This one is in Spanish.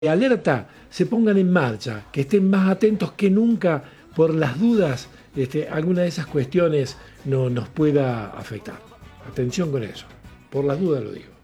alerta se pongan en marcha, que estén más atentos que nunca por las dudas, alguna de esas cuestiones no nos pueda afectar. Atención con eso, por las dudas lo digo.